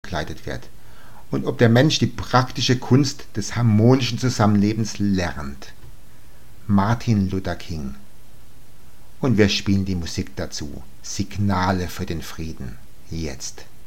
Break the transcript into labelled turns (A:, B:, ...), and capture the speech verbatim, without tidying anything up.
A: begleitet wird und ob der Mensch die praktische Kunst des harmonischen Zusammenlebens lernt. Martin Luther King. Und wir spielen die Musik dazu. Signale für den Frieden. Jetzt.